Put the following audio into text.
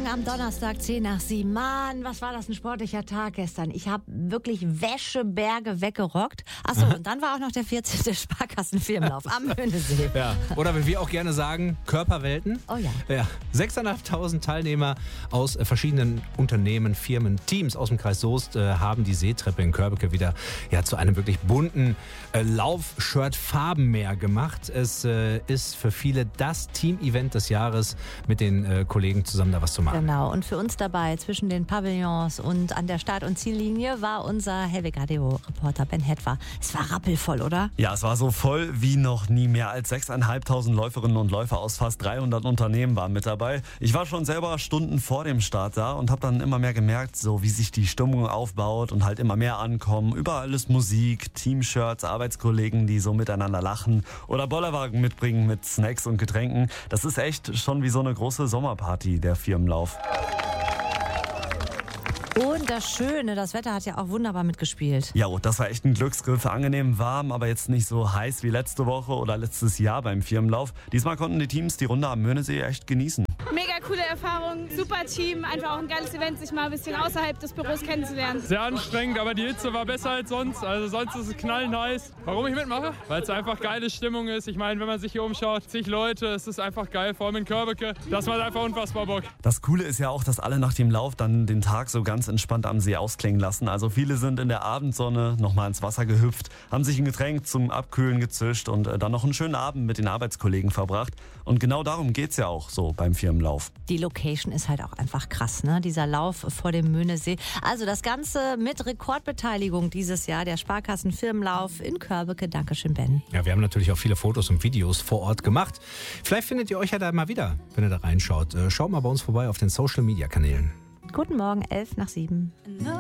Morgen am Donnerstag, 10 nach 7. Mann, was war das ein sportlicher Tag gestern. Ich habe wirklich Wäscheberge weggerockt. Achso, und dann war auch noch der 14. Sparkassenfirmenlauf am Höhnesee. Ja, oder wie wir auch gerne sagen, Körperwelten. Oh ja. Ja, 6.500 Teilnehmer aus verschiedenen Unternehmen, Firmen, Teams aus dem Kreis Soest haben die Seetreppe in Körbeke wieder zu einem wirklich bunten Lauf-Shirt-Farbenmeer gemacht. Es ist für viele das Team-Event des Jahres, mit den Kollegen zusammen da was zu machen. Genau, und für uns dabei zwischen den Pavillons und an der Start- und Ziellinie war unser Hellweg Radio-Reporter Ben Hetwa. Es war rappelvoll, oder? Ja, es war so voll wie noch nie. Mehr als 6.500 Läuferinnen und Läufer aus fast 300 Unternehmen waren mit dabei. Ich war schon selber Stunden vor dem Start da und habe dann immer mehr gemerkt, so wie sich die Stimmung aufbaut und halt immer mehr ankommen. Überall ist Musik, Teamshirts, Arbeitskollegen, die so miteinander lachen oder Bollerwagen mitbringen mit Snacks und Getränken. Das ist echt schon wie so eine große Sommerparty, der Firmenlauf. Und das Schöne, das Wetter hat ja auch wunderbar mitgespielt. Ja, das war echt ein Glücksgriff. Angenehm warm, aber jetzt nicht so heiß wie letzte Woche oder letztes Jahr beim Firmenlauf. Diesmal konnten die Teams die Runde am Möhnesee echt genießen. Mega coole Erfahrung, super Team, einfach auch ein geiles Event, sich mal ein bisschen außerhalb des Büros kennenzulernen. Sehr anstrengend, aber die Hitze war besser als sonst. Also sonst ist es knallend heiß. Warum ich mitmache? Weil es einfach geile Stimmung ist. Ich meine, wenn man sich hier umschaut, zig Leute, es ist einfach geil, vor allem in Körbeke. Das macht einfach unfassbar Bock. Das Coole ist ja auch, dass alle nach dem Lauf dann den Tag so ganz entspannt am See ausklingen lassen. Also viele sind in der Abendsonne nochmal ins Wasser gehüpft, haben sich ein Getränk zum Abkühlen gezischt und dann noch einen schönen Abend mit den Arbeitskollegen verbracht. Und genau darum geht's ja auch so beim Firmenlauf. Die Location ist halt auch einfach krass, ne? Dieser Lauf vor dem Möhnesee. Also das Ganze mit Rekordbeteiligung dieses Jahr, der Sparkassenfirmenlauf in Körbeke. Dankeschön, Ben. Ja, wir haben natürlich auch viele Fotos und Videos vor Ort gemacht. Vielleicht findet ihr euch ja da mal wieder, wenn ihr da reinschaut. Schaut mal bei uns vorbei auf den Social-Media-Kanälen. Guten Morgen, 11 nach 7.